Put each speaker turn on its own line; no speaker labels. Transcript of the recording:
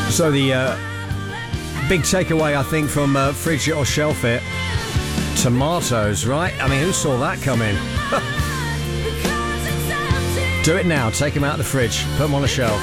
So the big takeaway, I think, from Fridge It or Shelf It, tomatoes, right? I mean, who saw that coming? Do it now. Take them out of the fridge. Put them on a shelf.